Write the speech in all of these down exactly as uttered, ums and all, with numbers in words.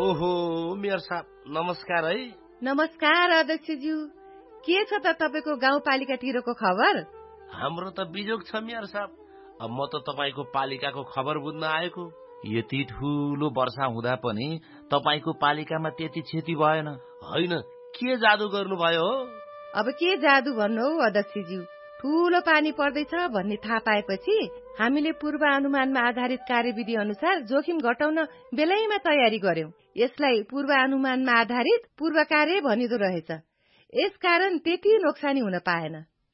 ओहो मेयर साहब नमस्कार है। नमस्कार अध्यक्षज्यू, के छ त तपाईको गाउँपालिकातिरको खबर? हाम्रो त बिजोग छ मेयर साहब। अब म त तपाईको पालिकाको खबर बुझ्न आएको। यति ठूलो वर्षा हुँदा पनि तपाईको पालिकामा त्यति क्षति भएन। होइन, के जादु गर्नुभयो हो? अब के जादु भन्नु हौ अध्यक्षज्यू, ठूलो पानी पर्दैछ भन्ने थाहा पाएपछि हामीले पूर्वानुमानमा आधारित कार्यविधि अनुसार जोखिम घटाउन बेलैमा तयारी गर्यौं। यसलाई पूर्वानुमानमा आधारित पूर्व कार्य भनिदो रहेछ। यसकारण त्यति नोक्सानी हुन पाएन।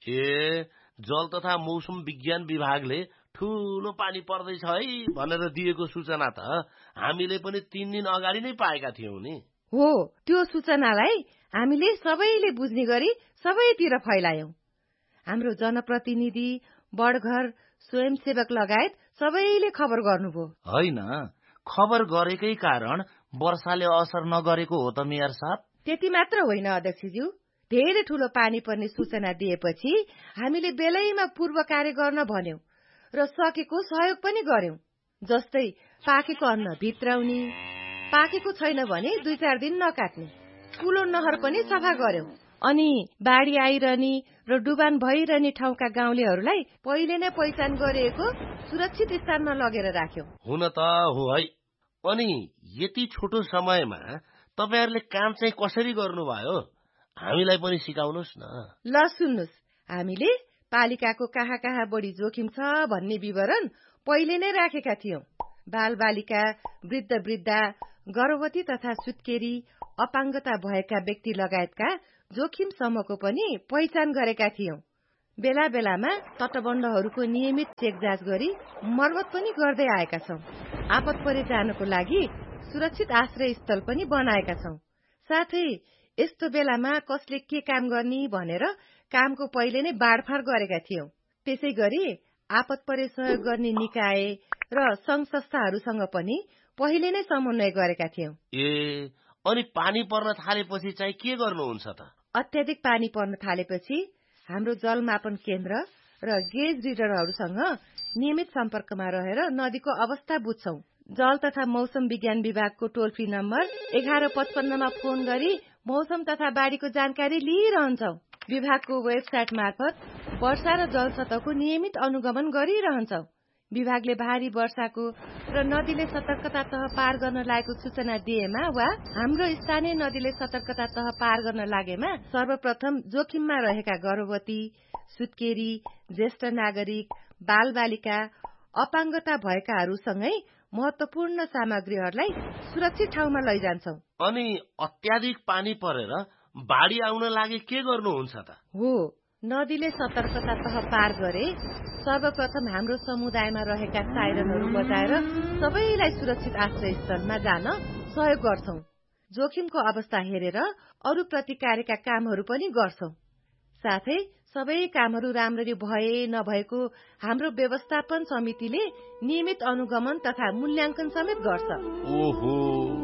ए जल तथा मौसम विज्ञान विभागले ठूलो पानी पर्दैछ है भनेर दिएको सूचना त हामीले पनि तीन दिन अगाडि नै पाएका थियौं नि। हो, त्यो सूचनालाई हामीले सबैले बुझ्ने गरी सबैतिर फैलायौं। हाम्रो जनप्रतिनिधि, बडघर, स्वयंसेवक लगायत सबैले खबर गर्नुभयो। होइन, खबर गरेकै कारण वर्षाले असर नगरेको हो त मेयर साहब। त्यति मात्र होइन अध्यक्षज्यू, धेरै ठूलो पानी पर्ने सूचना दिएपछि हामीले बेलैमा पूर्व कार्य गर्न भन्यौं र सकेको सहयोग पनि गर्यौं। जस्तै पाकेको अन्न भित्राउने, पाकेको छैन भने दुई चार दिन नकाट्ने, कुलो नहर पनि सफा गर्यौं। अनि बाढी आइरहने र डुबान भइरहने ठाउँका गाउँलेहरूलाई पहिले नै पहिचान गरिएको सुरक्षित स्थानमा लगेर राख्यौं। हुन त हो है। अनि यति छोटो समयमा तपाईहरुले काम चाहिँ कसरी गर्नुभयो? हामीलाई पनि सिकाउनुस् न। ल सुन्नुस्, हामीले पालिकाको कहाँ कहाँ बढी जोखिम छ भन्ने विवरण पहिले नै राखेका थियौं। बालबालिका, वृद्ध वृद्धा, गर्भवती तथा सुत्केरी, अपाङ्गता भएका व्यक्ति लगायतका जोखिम समूहको पनि पहिचान गरेका थियौं। बेला बेलामा तटबन्धहरूको नियमित चेक जाँच गरी मर्मत पनि गर्दै आएका छौं। आपत परे जानको लागि सुरक्षित आश्रय स्थल पनि बनाएका छौं। साथै यस्तो बेलामा कसले के काम गर्ने भनेर कामको पहिले नै बाँडफाँड गरेका थियौं। त्यसै गरी आपत परे सहयोग गर्ने निकाय र संघ संस्थाहरूसँग पनि पहिले नै समन्वय गरेका थियौं। ए अनि पानी पर्न थालेपछि चाहिँ के गर्नुहुन्छ त? अत्याधिक पानी पर्न थालेपछि हाम्रो जलमापन केन्द्र र गेज रिडरहरूसँग नियमित सम्पर्कमा रहेर नदीको अवस्था बुझ्छौं। जल तथा मौसम विज्ञान विभागको टोल फ्री नम्बर एघार पचपन्नमा फोन गरी मौसम तथा बाढीको जानकारी लिइरहन्छौं। विभागको वेबसाइट मार्फत वर्षा र जल सतहको नियमित अनुगमन गरिरहन्छौं। विभागले भारी वर्षाको र नदीले सतर्कता तह पार गर्न लागेको सूचना दिएमा वा हाम्रो स्थानीय नदीले सतर्कता तह पार गर्न लागेमा सर्वप्रथम जोखिममा रहेका गर्भवती, सुत्केरी, ज्येष्ठ नागरिक, बालबालिका, अपाङ्गता भएकाहरूसँगै महत्वपूर्ण सामग्रीहरूलाई सुरक्षित ठाउँमा लैजान्छौं। अनि अत्याधिक पानी परेर बाढी आउन लागे के गर्नुहुन्छ त? हो, नदीले सतर्कता तह पार गरे सर्वप्रथम हाम्रो समुदायमा रहेका साइरनहरू बजाएर सबैलाई सुरक्षित आश्रय स्थलमा जान सहयोग गर्छौं। जोखिमको अवस्था हेरेर अरू प्रतिकारका कामहरू पनि गर्छौं। साथै सबै कामहरू राम्ररी भए नभएको हाम्रो व्यवस्थापन समितिले नियमित अनुगमन तथा मूल्याङ्कन समेत गर्छ। ओहो,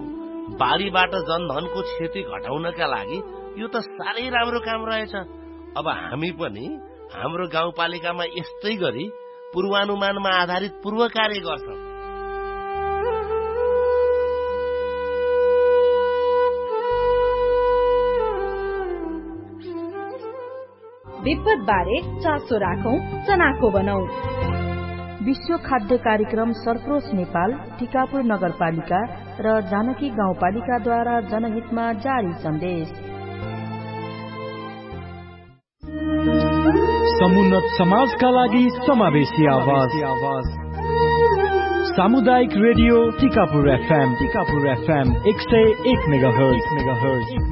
बाढीबाट जनधनको क्षति घटाउनका लागि यो त साह्रै राम्रो काम रहेछ। अब हामी पनि हाम्रो गाउँपालिकामा यस्तै गरी पूर्वानुमानमा आधारित पूर्व कार्य गर्छौं। विपद बारे चासो राखौं, चनाखो बनाऊ। विश्व खाद्य कार्यक्रम सरप्रोस नेपाल, टिकापुर नगरपालिका र जानकी गाउँपालिकाद्वारा जनहितमा जारी सन्देश। समुन्नत समाजका लागि समावेशी आवाज। सामुदायिक radio Tikapur FM Tikapur FM एक सय एक मेगाहर्ज।